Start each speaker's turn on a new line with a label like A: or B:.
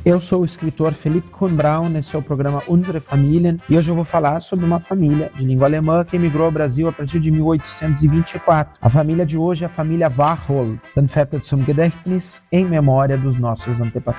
A: Eu sou o escritor Felipe Kuhn Braun, esse é o programa Unsere Familien, e hoje eu vou falar sobre uma família de língua alemã que emigrou ao Brasil a partir de 1824. A família de hoje é a família Wachhold, dann Väter zum Gedächtnis, em memória dos nossos antepassados.